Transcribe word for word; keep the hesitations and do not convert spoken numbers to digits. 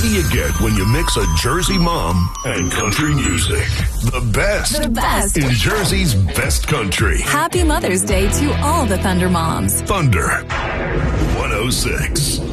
do you get when you mix a Jersey mom and country music? The best. The best. In Jersey's best country. Happy Mother's Day to all the Thunder moms. Thunder one oh six.